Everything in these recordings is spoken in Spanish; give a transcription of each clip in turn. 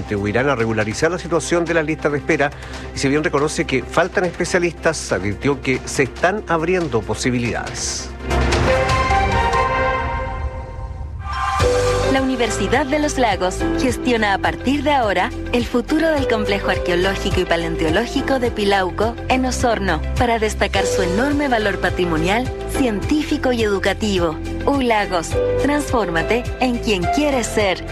contribuirán a regularizar la situación de las listas de espera y si bien reconoce que faltan especialistas, advirtió que se están abriendo posibilidades. La Universidad de los Lagos gestiona a partir de ahora el futuro del complejo arqueológico y paleontológico de Pilauco en Osorno para destacar su enorme valor patrimonial, científico y educativo. ULagos, transfórmate en quien quieres ser.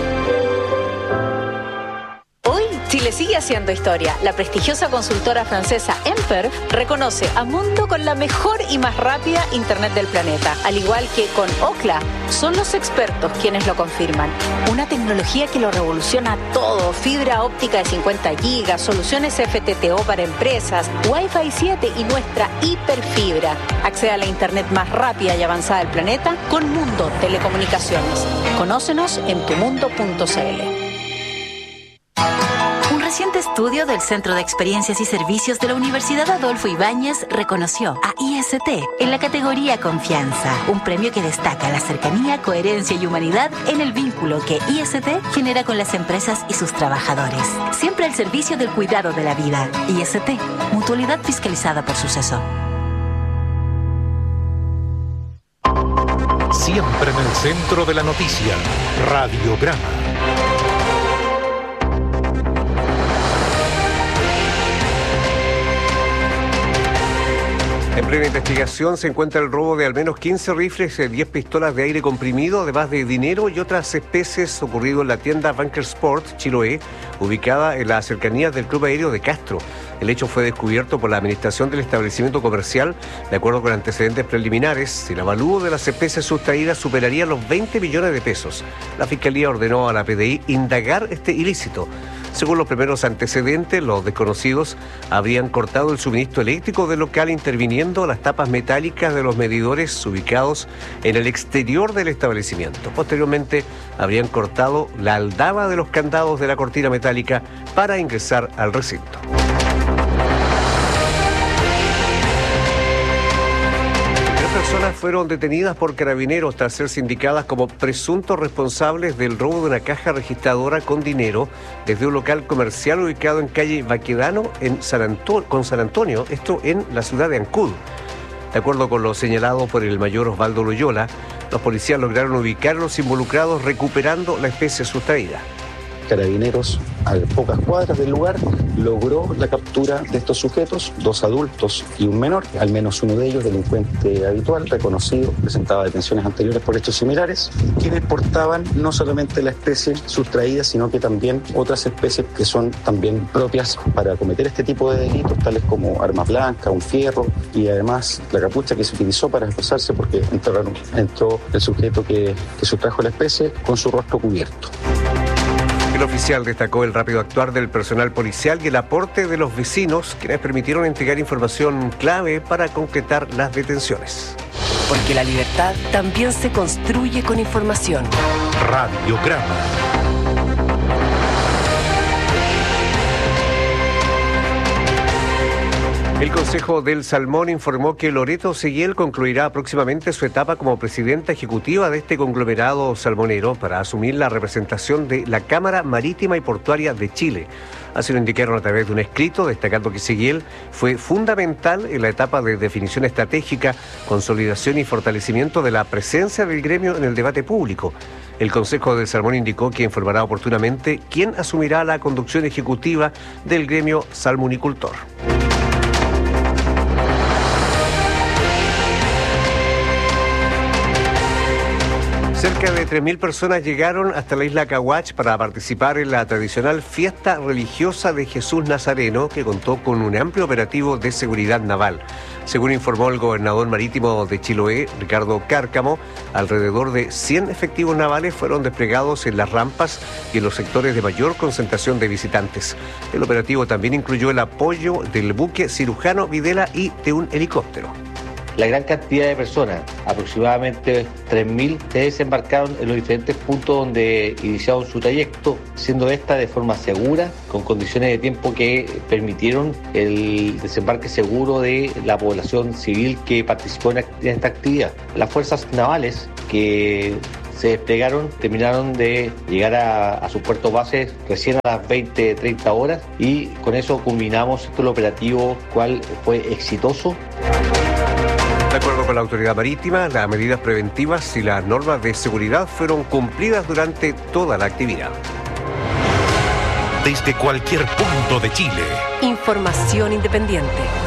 Hoy, Chile sigue haciendo historia. La prestigiosa consultora francesa Emper reconoce a Mundo con la mejor y más rápida Internet del planeta. Al igual que con Ookla, son los expertos quienes lo confirman. Una tecnología que lo revoluciona todo. Fibra óptica de 50 gigas, soluciones FTTO para empresas, Wi-Fi 7 y nuestra hiperfibra. Accede a la Internet más rápida y avanzada del planeta con Mundo Telecomunicaciones. Conócenos en tumundo.cl. Un reciente estudio del Centro de Experiencias y Servicios de la Universidad Adolfo Ibáñez reconoció a IST en la categoría Confianza, un premio que destaca la cercanía, coherencia y humanidad en el vínculo que IST genera con las empresas y sus trabajadores. Siempre al servicio del cuidado de la vida. IST, mutualidad fiscalizada por Suceso. Siempre en el centro de la noticia, Radiograma. En plena investigación se encuentra el robo de al menos 15 rifles, 10 pistolas de aire comprimido, además de dinero y otras especies ocurrido en la tienda Bunker Sport Chiloé, ubicada en las cercanías del Club Aéreo de Castro. El hecho fue descubierto por la administración del establecimiento comercial, de acuerdo con antecedentes preliminares. El avalúo de las especies sustraídas superaría los 20 millones de pesos. La Fiscalía ordenó a la PDI indagar este ilícito. Según los primeros antecedentes, los desconocidos habrían cortado el suministro eléctrico del local interviniendo las tapas metálicas de los medidores ubicados en el exterior del establecimiento. Posteriormente, habrían cortado la aldaba de los candados de la cortina metálica para ingresar al recinto. Personas fueron detenidas por carabineros tras ser sindicadas como presuntos responsables del robo de una caja registradora con dinero desde un local comercial ubicado en calle Baquedano con San Antonio, esto en la ciudad de Ancud. De acuerdo con lo señalado por el mayor Osvaldo Loyola, los policías lograron ubicar a los involucrados recuperando la especie sustraída. Carabineros, a pocas cuadras del lugar, logró la captura de estos sujetos, 2 adultos y un menor, al menos uno de ellos delincuente habitual, reconocido, presentaba detenciones anteriores por hechos similares, quienes portaban no solamente la especie sustraída, sino que también otras especies que son también propias para cometer este tipo de delitos, tales como armas blancas, un fierro y además la capucha que se utilizó para esposarse porque entró el sujeto que sustrajo la especie con su rostro cubierto. El oficial destacó el rápido actuar del personal policial y el aporte de los vecinos, quienes permitieron entregar información clave para concretar las detenciones. Porque la libertad también se construye con información. Radiograma. El Consejo del Salmón informó que Loreto Seguiel concluirá próximamente su etapa como presidenta ejecutiva de este conglomerado salmonero para asumir la representación de la Cámara Marítima y Portuaria de Chile. Así lo indicaron a través de un escrito, destacando que Seguiel fue fundamental en la etapa de definición estratégica, consolidación y fortalecimiento de la presencia del gremio en el debate público. El Consejo del Salmón indicó que informará oportunamente quién asumirá la conducción ejecutiva del gremio salmonicultor. Cerca de 3.000 personas llegaron hasta la isla Cahuach para participar en la tradicional fiesta religiosa de Jesús Nazareno, que contó con un amplio operativo de seguridad naval. Según informó el gobernador marítimo de Chiloé, Ricardo Cárcamo, alrededor de 100 efectivos navales fueron desplegados en las rampas y en los sectores de mayor concentración de visitantes. El operativo también incluyó el apoyo del buque Cirujano Videla y de un helicóptero. La gran cantidad de personas, aproximadamente 3.000, se desembarcaron en los diferentes puntos donde iniciaron su trayecto, siendo esta de forma segura, con condiciones de tiempo que permitieron el desembarque seguro de la población civil que participó en esta actividad. Las fuerzas navales, que se desplegaron, terminaron de llegar a su puerto base recién a las 20-30 horas y con eso culminamos el operativo, cual fue exitoso. De acuerdo con la autoridad marítima, las medidas preventivas y las normas de seguridad fueron cumplidas durante toda la actividad. Desde cualquier punto de Chile. Información independiente.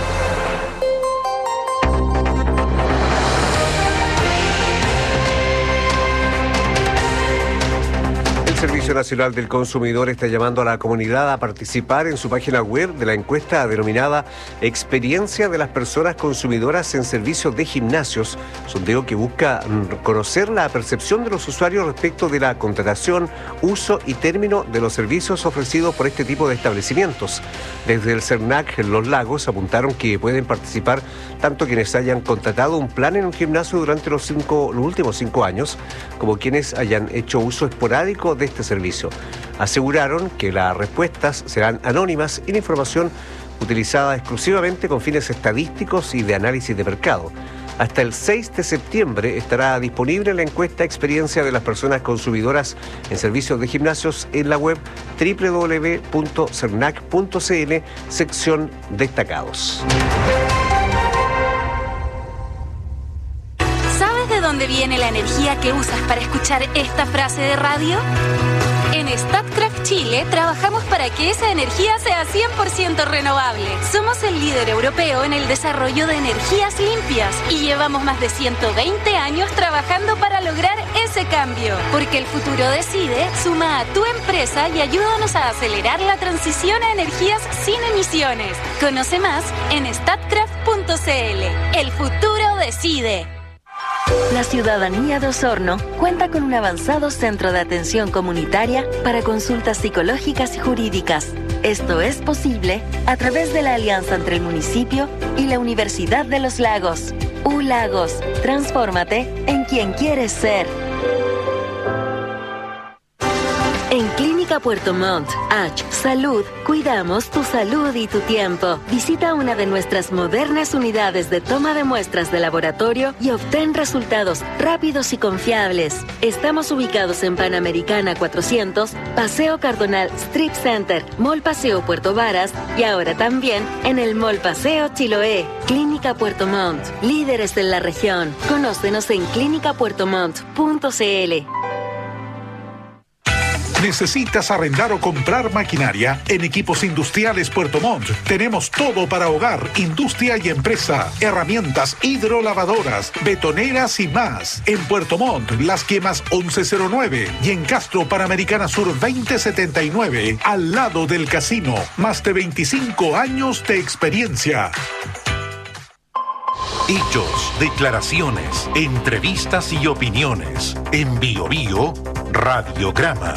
El Servicio Nacional del Consumidor está llamando a la comunidad a participar en su página web de la encuesta denominada Experiencia de las Personas Consumidoras en Servicios de Gimnasios, sondeo que busca conocer la percepción de los usuarios respecto de la contratación, uso y término de los servicios ofrecidos por este tipo de establecimientos. Desde el CERNAC en Los Lagos apuntaron que pueden participar tanto quienes hayan contratado un plan en un gimnasio durante los últimos 5 años, como quienes hayan hecho uso esporádico de este servicio. Aseguraron que las respuestas serán anónimas y la información utilizada exclusivamente con fines estadísticos y de análisis de mercado. Hasta el 6 de septiembre estará disponible la encuesta Experiencia de las Personas Consumidoras en Servicios de Gimnasios en la web www.cernac.cl, sección Destacados. ¿Sabes de dónde viene la energía que usas para escuchar esta frase de radio? En Statkraft Chile trabajamos para que esa energía sea 100% renovable. Somos el líder europeo en el desarrollo de energías limpias y llevamos más de 120 años trabajando para lograr ese cambio. Porque el futuro decide, suma a tu empresa y ayúdanos a acelerar la transición a energías sin emisiones. Conoce más en statkraft.cl. El futuro decide. La ciudadanía de Osorno cuenta con un avanzado centro de atención comunitaria para consultas psicológicas y jurídicas. Esto es posible a través de la alianza entre el municipio y la Universidad de los Lagos. U-Lagos, transfórmate en quien quieres ser. En Clínica Puerto Montt, Salud, cuidamos tu salud y tu tiempo. Visita una de nuestras modernas unidades de toma de muestras de laboratorio y obtén resultados rápidos y confiables. Estamos ubicados en Panamericana 400, Paseo Cardonal Strip Center, Mall Paseo Puerto Varas y ahora también en el Mall Paseo Chiloé. Clínica Puerto Montt, líderes en la región. Conócenos en clinicapuertomont.cl. ¿Necesitas arrendar o comprar maquinaria? En Equipos Industriales Puerto Montt tenemos todo para hogar, industria y empresa. Herramientas hidrolavadoras, betoneras y más. En Puerto Montt, Las Quemas 1109 y en Castro, Panamericana Sur 2079, al lado del casino. Más de 25 años de experiencia. Hechos, declaraciones, entrevistas y opiniones. En Bio Bio, Radiograma.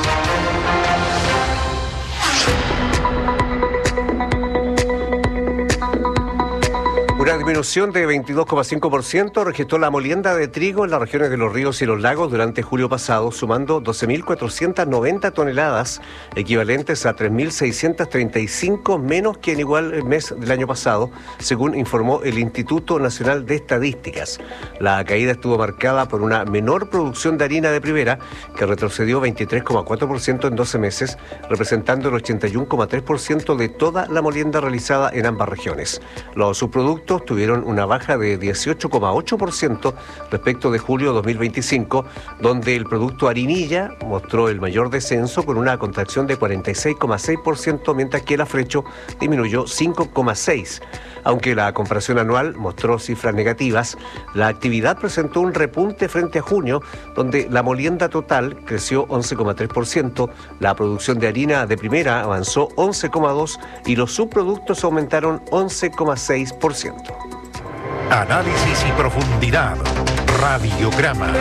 Una disminución de 22,5% registró la molienda de trigo en las regiones de Los Ríos y Los Lagos durante julio pasado, sumando 12.490 toneladas, equivalentes a 3.635 menos que en igual mes del año pasado, según informó el Instituto Nacional de Estadísticas. La caída estuvo marcada por una menor producción de harina de primera, que retrocedió 23,4% en 12 meses, representando el 81,3% de toda la molienda realizada en ambas regiones. Los subproductos tuvieron una baja de 18,8% respecto de julio 2025, donde el producto harinilla mostró el mayor descenso con una contracción de 46,6%, mientras que el afrecho disminuyó 5,6%. Aunque la comparación anual mostró cifras negativas, la actividad presentó un repunte frente a junio, donde la molienda total creció 11,3%, la producción de harina de primera avanzó 11,2% y los subproductos aumentaron 11,6%. Análisis y profundidad. Radiograma.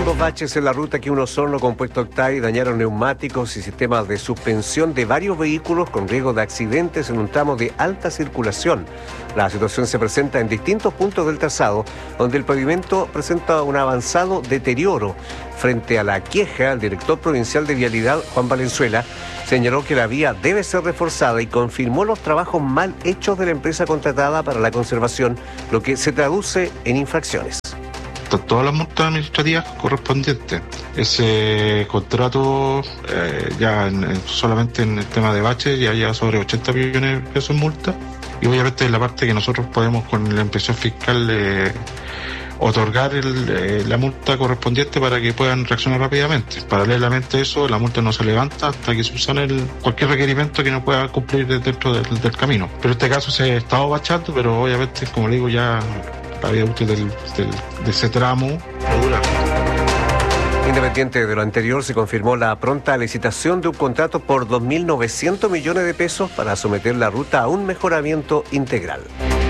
2 baches en la ruta que un Osorno compuesto Octay dañaron neumáticos y sistemas de suspensión de varios vehículos con riesgo de accidentes en un tramo de alta circulación. La situación se presenta en distintos puntos del trazado, donde el pavimento presenta un avanzado deterioro. Frente a la queja, el director provincial de Vialidad, Juan Valenzuela, señaló que la vía debe ser reforzada y confirmó los trabajos mal hechos de la empresa contratada para la conservación, lo que se traduce en infracciones. Todas las multas administrativas correspondientes. Ese contrato solamente en el tema de baches ya lleva sobre 80 millones de pesos en multa, y obviamente la parte que nosotros podemos con la inspección fiscal otorgar la multa correspondiente para que puedan reaccionar rápidamente. Paralelamente a eso, la multa no se levanta hasta que subsane cualquier requerimiento que no pueda cumplir dentro del camino. Pero en este caso se ha estado bachando, pero obviamente, como le digo, ya la vida útil de ese tramo no dura. Independiente de lo anterior, se confirmó la pronta licitación de un contrato por 2.900 millones de pesos para someter la ruta a un mejoramiento integral.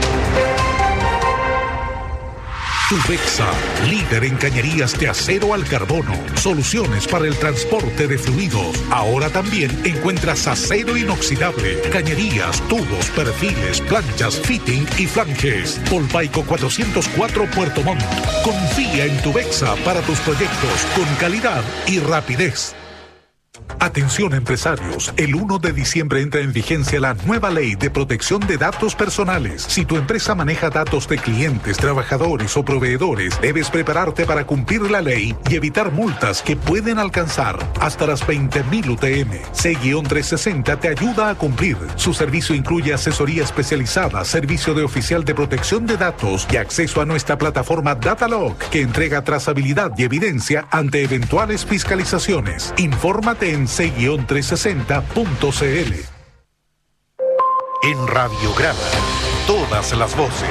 Tubexa, líder en cañerías de acero al carbono. Soluciones para el transporte de fluidos. Ahora también encuentras acero inoxidable, cañerías, tubos, perfiles, planchas, fitting y flanges. Polpaico 404 Puerto Montt. Confía en Tubexa para tus proyectos con calidad y rapidez. Atención empresarios, el 1 de diciembre entra en vigencia la nueva ley de protección de datos personales. Si tu empresa maneja datos de clientes, trabajadores o proveedores, debes prepararte para cumplir la ley y evitar multas que pueden alcanzar hasta las 20.000 UTM. C-360 te ayuda a cumplir. Su servicio incluye asesoría especializada, servicio de oficial de protección de datos y acceso a nuestra plataforma Datalog, que entrega trazabilidad y evidencia ante eventuales fiscalizaciones. Infórmate en c-360.cl. En Radiograma, todas las voces.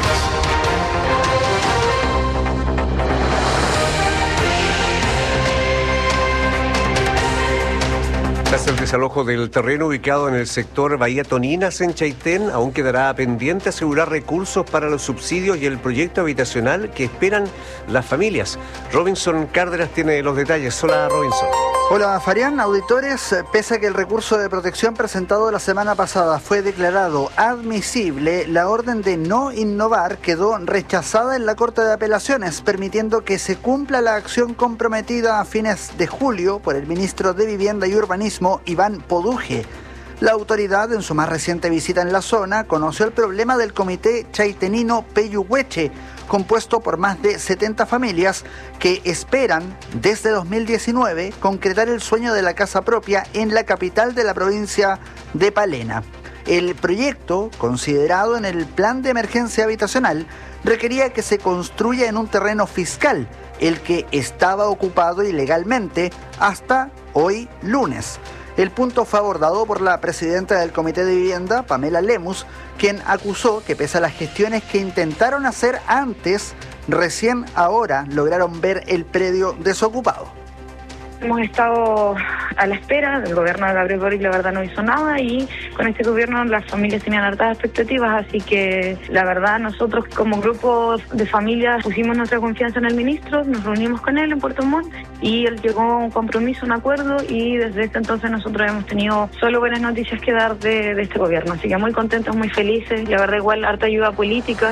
Tras el desalojo del terreno ubicado en el sector Bahía Toninas en Chaitén, aún quedará pendiente asegurar recursos para los subsidios y el proyecto habitacional que esperan las familias. Robinson Cárdenas tiene los detalles. Hola, Robinson. Hola, Farián, auditores. Pese a que el recurso de protección presentado la semana pasada fue declarado admisible, la orden de no innovar quedó rechazada en la Corte de Apelaciones, permitiendo que se cumpla la acción comprometida a fines de julio por el ministro de Vivienda y Urbanismo, Iván Poduje. La autoridad, en su más reciente visita en la zona, conoció el problema del comité chaitenino Peyuhueche, compuesto por más de 70 familias que esperan desde 2019 concretar el sueño de la casa propia en la capital de la provincia de Palena. El proyecto, considerado en el plan de emergencia habitacional, requería que se construya en un terreno fiscal, el que estaba ocupado ilegalmente hasta hoy lunes. El punto fue abordado por la presidenta del Comité de Vivienda, Pamela Lemus, quien acusó que pese a las gestiones que intentaron hacer antes, recién ahora lograron ver el predio desocupado. Hemos estado a la espera, el gobierno de Gabriel Boric la verdad no hizo nada, y con este gobierno las familias tenían hartas expectativas, así que la verdad nosotros como grupo de familias pusimos nuestra confianza en el ministro, nos reunimos con él en Puerto Montt y él llegó a un compromiso, un acuerdo, y desde este entonces nosotros hemos tenido solo buenas noticias que dar de este gobierno, así que muy contentos, muy felices, la verdad igual harta ayuda política.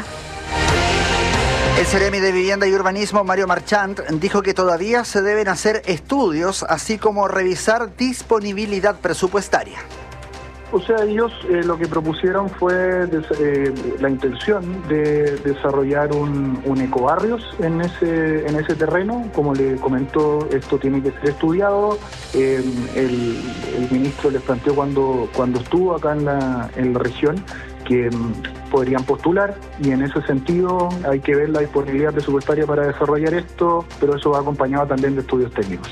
El Seremi de Vivienda y Urbanismo, Mario Marchant, dijo que todavía se deben hacer estudios, así como revisar disponibilidad presupuestaria. O sea, ellos lo que propusieron fue la intención de desarrollar un ecobarrios en ese terreno. Como le comentó, esto tiene que ser estudiado. El ministro les planteó cuando estuvo acá en la región que podrían postular, y en ese sentido hay que ver la disponibilidad presupuestaria para desarrollar esto, pero eso va acompañado también de estudios técnicos.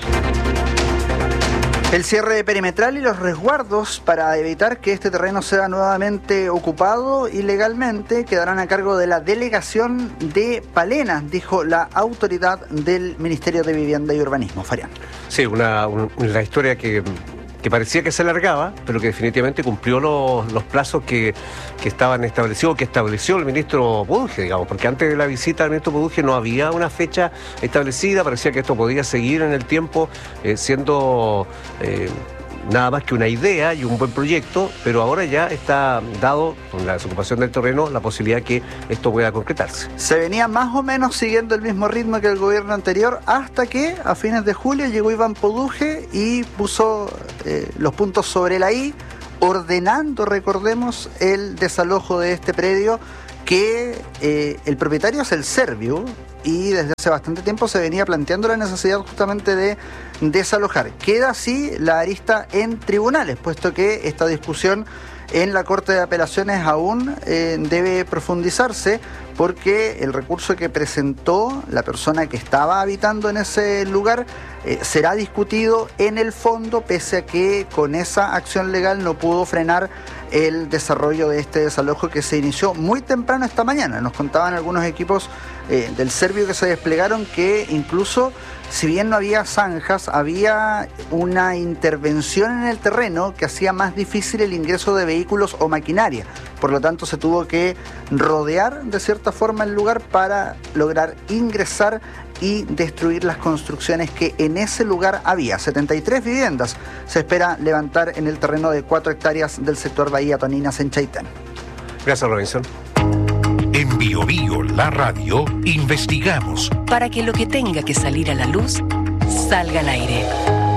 El cierre perimetral y los resguardos para evitar que este terreno sea nuevamente ocupado ilegalmente quedarán a cargo de la delegación de Palena, dijo la autoridad del Ministerio de Vivienda y Urbanismo. Farián. Sí, la historia que que parecía que se alargaba, pero que definitivamente cumplió los plazos que estaban establecidos, que estableció el ministro Poduje, digamos, porque antes de la visita del ministro Poduje no había una fecha establecida, parecía que esto podía seguir en el tiempo siendo nada más que una idea y un buen proyecto, pero ahora ya está dado, con la desocupación del terreno, la posibilidad que esto pueda concretarse. Se venía más o menos siguiendo el mismo ritmo que el gobierno anterior, hasta que a fines de julio llegó Iván Poduje y puso los puntos sobre la I, ordenando, recordemos, el desalojo de este predio, que el propietario es el Serviu, y desde hace bastante tiempo se venía planteando la necesidad justamente de desalojar. Queda así la arista en tribunales, puesto que esta discusión en la Corte de Apelaciones aún debe profundizarse, porque el recurso que presentó la persona que estaba habitando en ese lugar será discutido en el fondo, pese a que con esa acción legal no pudo frenar el desarrollo de este desalojo, que se inició muy temprano esta mañana. Nos contaban algunos equipos del Serviu que se desplegaron que incluso, si bien no había zanjas, había una intervención en el terreno que hacía más difícil el ingreso de vehículos o maquinaria. Por lo tanto, se tuvo que rodear de cierta forma el lugar para lograr ingresar y destruir las construcciones que en ese lugar había. 73 viviendas se espera levantar en el terreno de 4 hectáreas del sector Bahía Toninas en Chaitén. Gracias, Robinson. En Bio Bio, la radio, investigamos para que lo que tenga que salir a la luz salga al aire.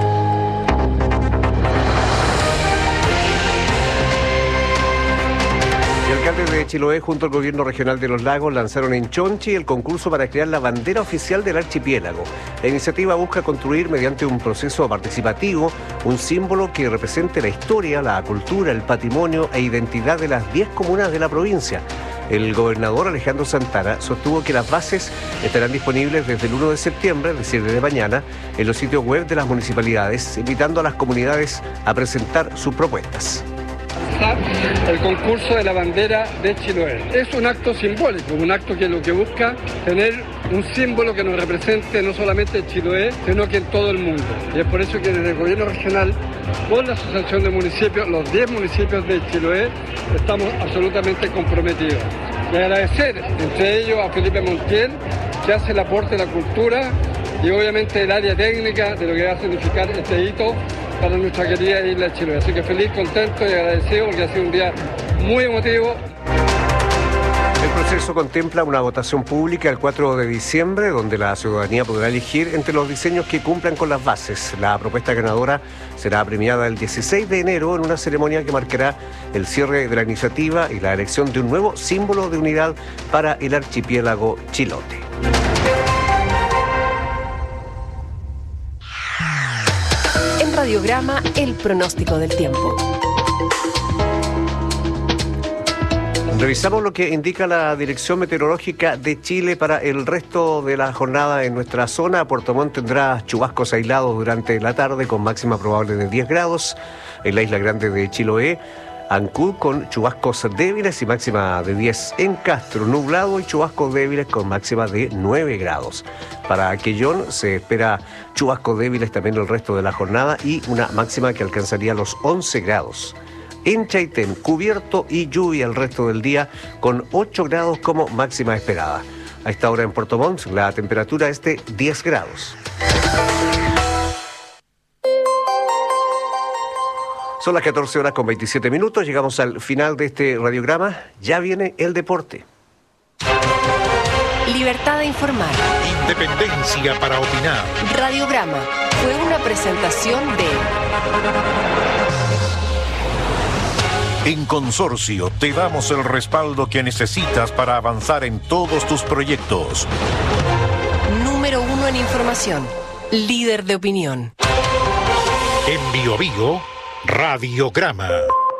El alcalde de Chiloé junto al gobierno regional de Los Lagos lanzaron en Chonchi el concurso para crear la bandera oficial del archipiélago. La iniciativa busca construir mediante un proceso participativo un símbolo que represente la historia, la cultura, el patrimonio e identidad de las 10 comunas de la provincia. El gobernador Alejandro Santana sostuvo que las bases estarán disponibles desde el 1 de septiembre, es decir, desde mañana, en los sitios web de las municipalidades, invitando a las comunidades a presentar sus propuestas. El concurso de la bandera de Chiloé. Es un acto simbólico, un acto que lo que busca tener un símbolo que nos represente no solamente en Chiloé, sino que en todo el mundo. Y es por eso que desde el gobierno regional, con la asociación de municipios, los 10 municipios de Chiloé, estamos absolutamente comprometidos. Y agradecer, entre ellos, a Felipe Montiel, que hace el aporte de la cultura y obviamente el área técnica de lo que va a significar este hito para nuestra querida isla de Chiloé. Así que feliz, contento y agradecido porque ha sido un día muy emotivo. El proceso contempla una votación pública el 4 de diciembre, donde la ciudadanía podrá elegir entre los diseños que cumplan con las bases. La propuesta ganadora será premiada el 16 de enero en una ceremonia que marcará el cierre de la iniciativa y la elección de un nuevo símbolo de unidad para el archipiélago chilote. Radiograma, el pronóstico del tiempo. Revisamos lo que indica la Dirección Meteorológica de Chile para el resto de la jornada en nuestra zona. Puerto Montt tendrá chubascos aislados durante la tarde con máxima probable de 10 grados. En la isla grande de Chiloé, Ancud con chubascos débiles y máxima de 10. En Castro, nublado y chubascos débiles con máxima de 9 grados. Para Quellón se espera chubascos débiles también el resto de la jornada y una máxima que alcanzaría los 11 grados. En Chaitén, cubierto y lluvia el resto del día con 8 grados como máxima esperada. A esta hora en Puerto Montt la temperatura es de 10 grados. Son las 14 horas con 27 minutos. Llegamos al final de este radiograma. Ya viene el deporte. Libertad de informar. Independencia para opinar. Radiograma fue una presentación de... En Consorcio te damos el respaldo que necesitas para avanzar en todos tus proyectos. Número 1 en información. Líder de opinión. En Bio Bio, Radiograma.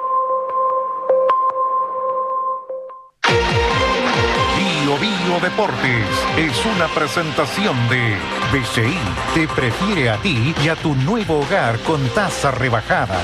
Bio Bio Deportes es una presentación de BCI. Te prefiere a ti y a tu nuevo hogar con tasa rebajada.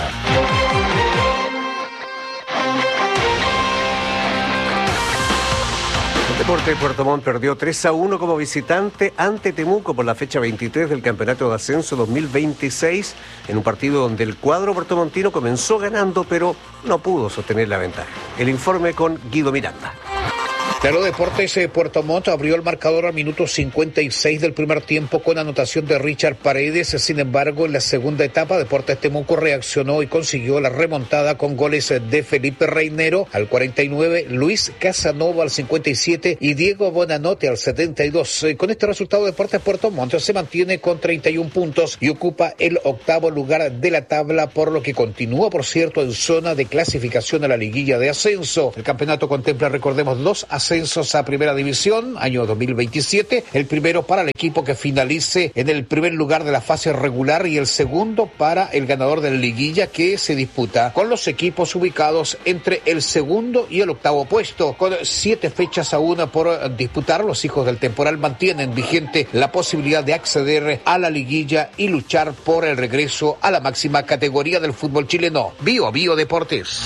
Deportes Puerto Montt perdió 3-1 como visitante ante Temuco por la fecha 23 del Campeonato de Ascenso 2026, en un partido donde el cuadro puertomontino comenzó ganando, pero no pudo sostener la ventaja. El informe con Guido Miranda. Claro, Deportes Puerto Montt abrió el marcador al minuto 56 del primer tiempo con anotación de Richard Paredes. Sin embargo, en la segunda etapa, Deportes Temuco reaccionó y consiguió la remontada con goles de Felipe Reinero al 49, Luis Casanova al 57 y Diego Bonanote al 72. Con este resultado, Deportes Puerto Montt se mantiene con 31 puntos y ocupa el octavo lugar de la tabla, por lo que continúa, por cierto, en zona de clasificación a la liguilla de ascenso. El campeonato contempla, recordemos, 2 ascensos a Primera División, año 2027, el primero para el equipo que finalice en el primer lugar de la fase regular y el segundo para el ganador de la liguilla, que se disputa con los equipos ubicados entre el segundo y el octavo puesto. Con 7 fechas aún por disputar, los hijos del temporal mantienen vigente la posibilidad de acceder a la liguilla y luchar por el regreso a la máxima categoría del fútbol chileno. Bio Deportes.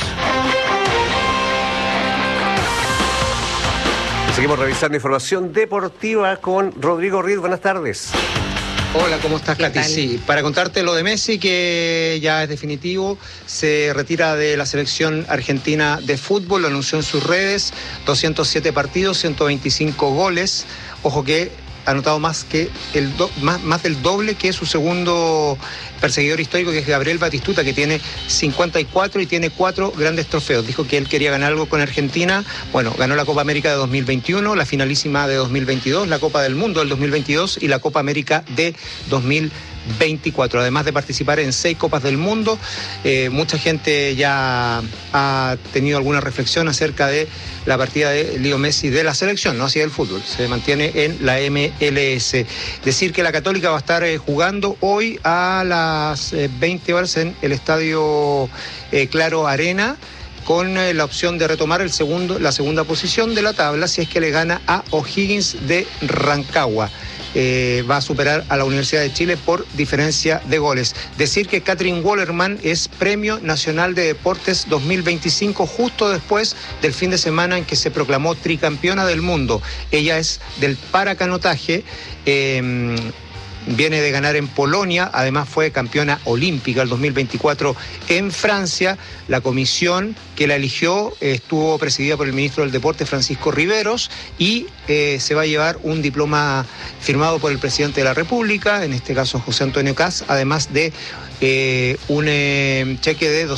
Seguimos revisando información deportiva con Rodrigo Riz. Buenas tardes. Hola, ¿cómo estás, Katy? Sí, para contarte lo de Messi, que ya es definitivo, se retira de la selección argentina de fútbol, lo anunció en sus redes, 207 partidos, 125 goles. Ojo que ha anotado más del doble que su segundo perseguidor histórico, que es Gabriel Batistuta, que tiene 54 y tiene 4 grandes trofeos. Dijo que él quería ganar algo con Argentina. Bueno, ganó la Copa América de 2021, la finalísima de 2022, la Copa del Mundo del 2022 y la Copa América de 2024, además de participar en 6 Copas del Mundo. Mucha gente ya ha tenido alguna reflexión acerca de la partida de Leo Messi de la selección, no hacia el fútbol, se mantiene en la MLS. Decir que la Católica va a estar jugando hoy a las 20 horas en el Estadio Claro Arena, con la opción de retomar la segunda posición de la tabla si es que le gana a O'Higgins de Rancagua. Va a superar a la Universidad de Chile por diferencia de goles. Decir que Kathryn Wallerman es Premio Nacional de Deportes 2025, justo después del fin de semana en que se proclamó tricampeona del mundo. Ella es del paracanotaje, viene de ganar en Polonia, además fue campeona olímpica el 2024 en Francia. La comisión que la eligió estuvo presidida por el ministro del Deporte, Francisco Riveros, y se va a llevar un diploma firmado por el presidente de la República, en este caso José Antonio Kast, además de un cheque de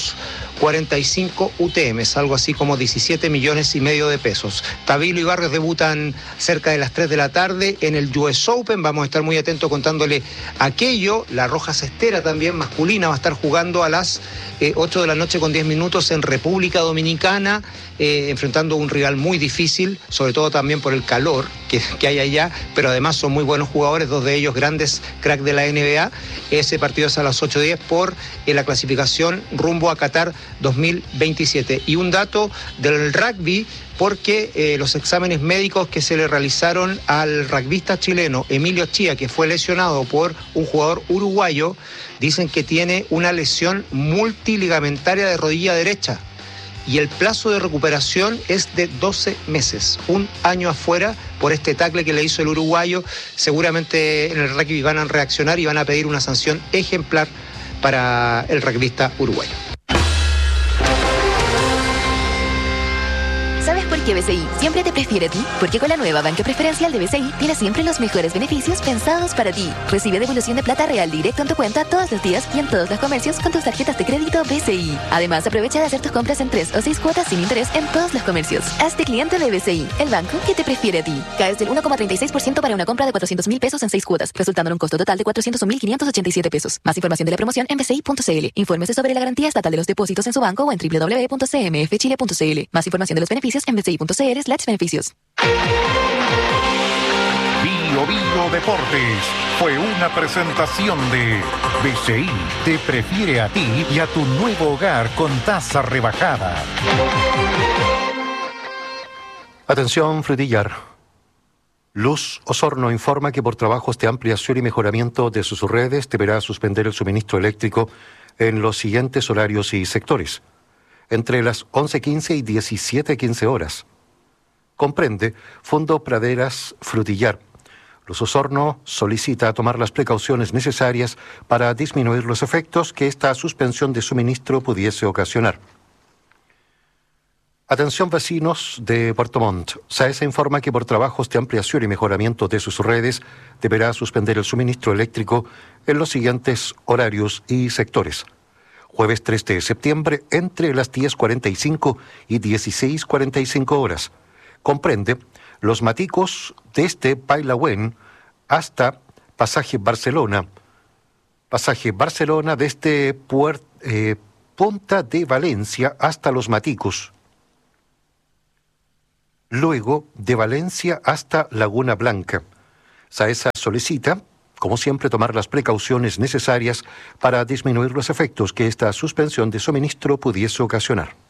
245 UTMs, algo así como 17,5 millones de pesos. Tabilo y Barrios debutan cerca de las 3 de la tarde en el US Open. Vamos a estar muy atentos contándole aquello. La Roja Cestera, también masculina, va a estar jugando a las 8 de la noche con 10 minutos en República Dominicana, enfrentando un rival muy difícil, sobre todo también por el calor que hay allá, pero además son muy buenos jugadores, 2 de ellos grandes cracks de la NBA. Ese partido es a las 8:10 por la clasificación rumbo a Qatar 2027. Y un dato del rugby, porque los exámenes médicos que se le realizaron al rugbyista chileno Emilio Chía, que fue lesionado por un jugador uruguayo, dicen que tiene una lesión multiligamentaria de rodilla derecha. Y el plazo de recuperación es de 12 meses, 1 año afuera por este tackle que le hizo el uruguayo. Seguramente en el rugby van a reaccionar y van a pedir una sanción ejemplar para el rugbyista uruguayo. ¿Sabes por qué BCI siempre te prefiere a ti? Porque con la nueva banca preferencial de BCI tienes siempre los mejores beneficios pensados para ti. Recibe devolución de plata real directo en tu cuenta todos los días y en todos los comercios con tus tarjetas de crédito BCI. Además, aprovecha de hacer tus compras en 3 o 6 cuotas sin interés en todos los comercios. Hazte cliente de BCI, el banco que te prefiere a ti. Caes del 1,36% para una compra de 400,000 pesos en 6 cuotas, resultando en un costo total de 401,587 pesos. Más información de la promoción en bci.cl. Infórmese sobre la garantía estatal de los depósitos en su banco o en www.cmfchile.cl. Más información de los beneficios en bci.cl/beneficios. Bio Deportes fue una presentación de BCI. Te prefiere a ti y a tu nuevo hogar con tasa rebajada. Atención, Frutillar. Luz Osorno informa que por trabajos de ampliación y mejoramiento de sus redes deberá suspender el suministro eléctrico en los siguientes horarios y sectores, entre las 11:15 y 17:15 horas. comprende Fondo Praderas Frutillar. Luz Osorno solicita tomar las precauciones necesarias para disminuir los efectos que esta suspensión de suministro pudiese ocasionar. Atención vecinos de Puerto Montt. SAESA informa que por trabajos de ampliación y mejoramiento de sus redes deberá suspender el suministro eléctrico en los siguientes horarios y sectores. Jueves 3 de septiembre entre las 10:45 y 16:45 horas. Comprende Los Maticos desde Pailahuen hasta Pasaje Barcelona desde Punta de Valencia hasta Los Maticos. Luego, de Valencia hasta Laguna Blanca. SAESA solicita, como siempre, tomar las precauciones necesarias para disminuir los efectos que esta suspensión de suministro pudiese ocasionar.